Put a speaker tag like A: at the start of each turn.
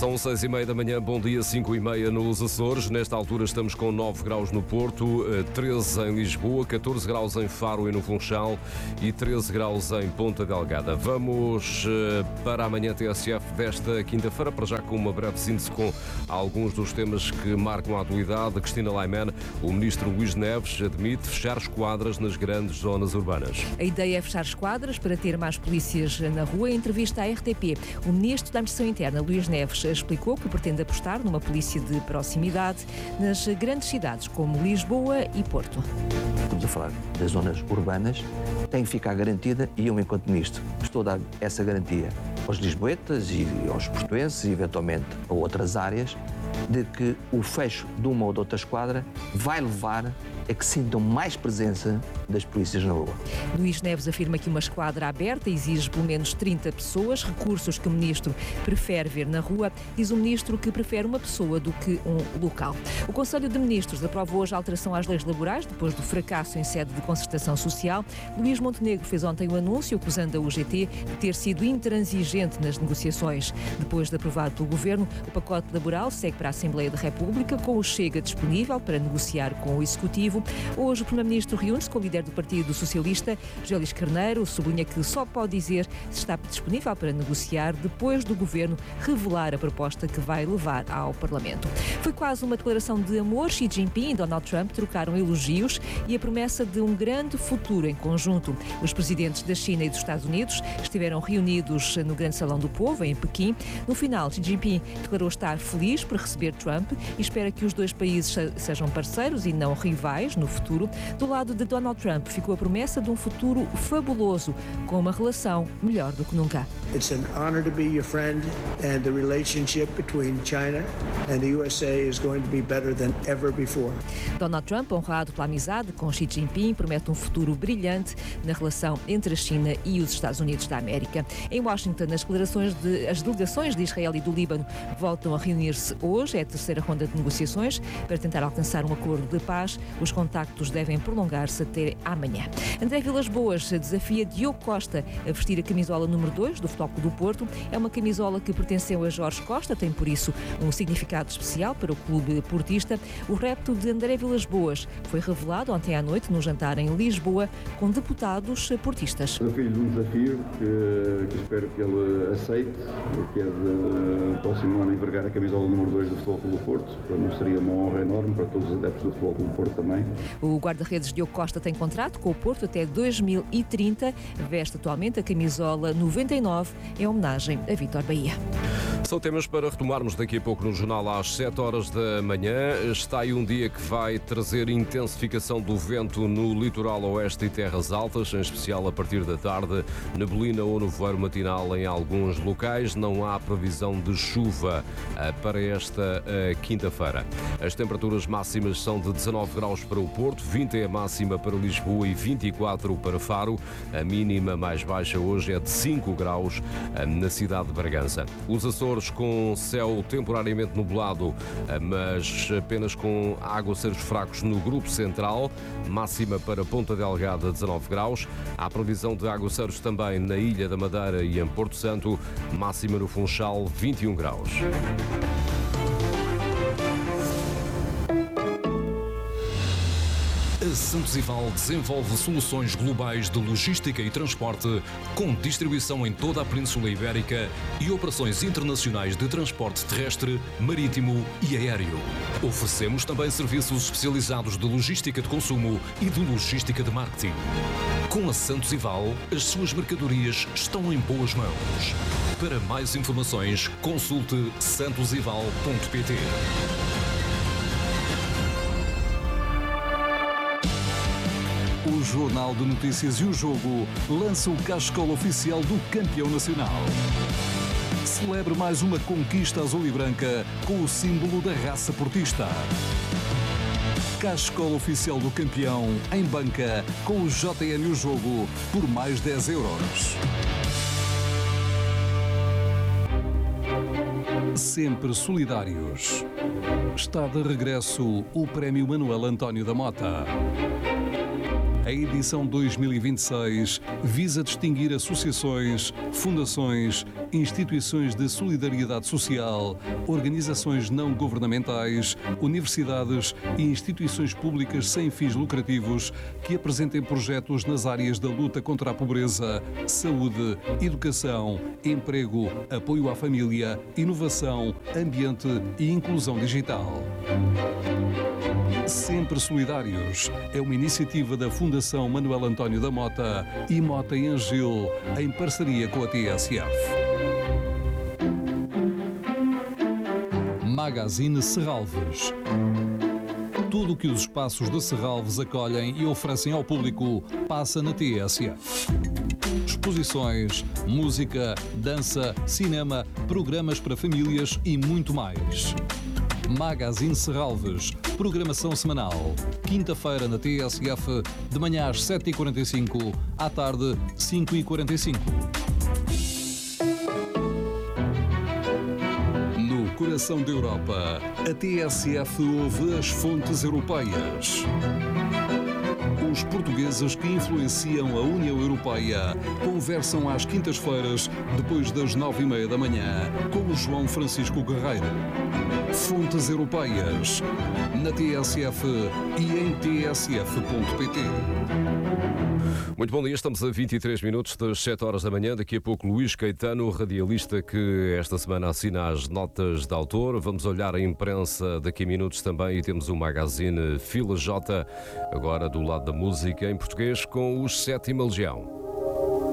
A: São 6h30 da manhã, bom dia, 5h30 nos Açores. Nesta altura estamos com 9 graus no Porto, 13 em Lisboa, 14 graus em Faro e no Funchal e 13 graus em Ponta Delgada. Vamos para amanhã TSF desta quinta-feira, para já com uma breve síntese com alguns dos temas que marcam a atualidade. Cristina Laiman, o ministro Luís Neves admite fechar esquadras nas grandes zonas urbanas.
B: A ideia é fechar esquadras para ter mais polícias na rua. Em entrevista à RTP, o ministro da Administração Interna, Luís Neves, explicou que pretende apostar numa polícia de proximidade nas grandes cidades como Lisboa e Porto.
C: Estamos a falar das zonas urbanas, tem que ficar garantida e eu, enquanto ministro, estou a dar essa garantia aos lisboetas e aos portuenses e, eventualmente, a outras áreas, de que o fecho de uma ou de outra esquadra vai levar a que sintam mais presença das polícias na rua.
B: Luís Neves afirma que uma esquadra aberta exige pelo menos 30 pessoas, recursos que o ministro prefere ver na rua. Diz o ministro que prefere uma pessoa do que um local. O Conselho de Ministros aprovou hoje a alteração às leis laborais, depois do fracasso em sede de concertação social. Luís Montenegro fez ontem o anúncio, acusando a UGT de ter sido intransigente nas negociações. Depois de aprovado pelo Governo, o pacote laboral segue para a Assembleia da República, com o Chega disponível para negociar com o Executivo. Hoje o Primeiro-Ministro reúne-se com o líder do Partido Socialista, José Luís Carneiro, sublinha que só pode dizer se está disponível para negociar depois do Governo revelar a proposta que vai levar ao Parlamento. Foi quase uma declaração de amor. Xi Jinping e Donald Trump trocaram elogios e a promessa de um grande futuro em conjunto. Os presidentes da China e dos Estados Unidos estiveram reunidos no Grande Salão do Povo, em Pequim. No final, Xi Jinping declarou estar feliz por receber Trump e espera que os dois países sejam parceiros e não rivais no futuro. Do lado de Donald Trump ficou a promessa de um futuro fabuloso, com uma relação melhor do que nunca.
D: It's an honor to be your friend, and the relationship between China and the USA is going to be better than ever before.
B: Donald Trump, honrado pela amizade com Xi Jinping, promete um futuro brilhante na relação entre a China e os Estados Unidos da América. Em Washington, as delegações de Israel e do Líbano voltam a reunir-se hoje. É a terceira ronda de negociações para tentar alcançar um acordo de paz. Os contactos devem prolongar-se até amanhã. André Vilas-Boas desafia Diogo Costa a vestir a camisola número 2 do Futebol Clube do Porto. É uma camisola que pertenceu a Jorge Costa, tem por isso um significado especial para o clube portista. O repto de André Vilas-Boas foi revelado ontem à noite num jantar em Lisboa com deputados portistas.
E: Desafio-lhe um desafio que espero que ele aceite, que é de próximo ano envergar a camisola número 2 do Futebol Clube do Porto. Para nós seria uma honra enorme, para todos os adeptos do Futebol Clube do Porto também.
B: O guarda-redes Diogo Costa tem contrato com o Porto até 2030. Veste atualmente a camisola 99 em homenagem a Vítor Bahia.
A: São temas para retomarmos daqui a pouco no jornal às 7 horas da manhã. Está aí um dia que vai trazer intensificação do vento no litoral oeste e terras altas, em especial a partir da tarde, neblina ou nevoeiro matinal em alguns locais. Não há previsão de chuva para esta quinta-feira. As temperaturas máximas são de 19 graus para o Porto, 20 é a máxima para Lisboa e 24 para Faro. A mínima mais baixa hoje é de 5 graus na cidade de Bragança. Os Açores com céu temporariamente nublado, mas apenas com aguaceiros fracos no grupo central, máxima para Ponta Delgada 19 graus. Há previsão de aguaceiros também na Ilha da Madeira e em Porto Santo, máxima no Funchal 21 graus.
F: A Santos Ival desenvolve soluções globais de logística e transporte, com distribuição em toda a Península Ibérica e operações internacionais de transporte terrestre, marítimo e aéreo. Oferecemos também serviços especializados de logística de consumo e de logística de marketing. Com a Santos Ival, as suas mercadorias estão em boas mãos. Para mais informações, consulte santosival.pt. O Jornal de Notícias e o Jogo lança o cascola oficial do campeão nacional. Celebre mais uma conquista azul e branca com o símbolo da raça portista. Cascola oficial do campeão em banca com o JN e o Jogo por mais 10 euros. Sempre solidários. Está de regresso o Prémio Manuel António da Mota. A edição 2026 visa distinguir associações, fundações, instituições de solidariedade social, organizações não governamentais, universidades e instituições públicas sem fins lucrativos que apresentem projetos nas áreas da luta contra a pobreza, saúde, educação, emprego, apoio à família, inovação, ambiente e inclusão digital. Sempre Solidários é uma iniciativa da Fundação Manuel António da Mota e Mota e Angil, em parceria com a TSF. Magazine Serralves. Tudo o que os espaços de Serralves acolhem e oferecem ao público passa na TSF. Exposições, música, dança, cinema, programas para famílias e muito mais. Magazine Serralves, programação semanal. Quinta-feira na TSF, de manhã às 7h45, à tarde 5h45. No coração da Europa, a TSF ouve as fontes europeias. Os portugueses que influenciam a União Europeia conversam às quintas-feiras, depois das 9h30 da manhã, com o João Francisco Guerreiro. Fontes Europeias, na TSF e em tsf.pt.
A: Muito bom dia, estamos a 23 minutos das 7 horas da manhã. Daqui a pouco Luís Caetano, radialista que esta semana assina as notas de autor. Vamos olhar a imprensa daqui a minutos também e temos o magazine Fila J, agora do lado da música em português com os Sétima Legião.